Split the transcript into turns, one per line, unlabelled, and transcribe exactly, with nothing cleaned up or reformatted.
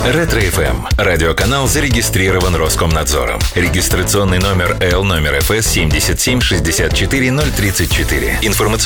Ретро-эф эм. Радиоканал зарегистрирован Роскомнадзором. Регистрационный номер Л номер эф эс семь семь шесть четыре ноль три четыре. Информационный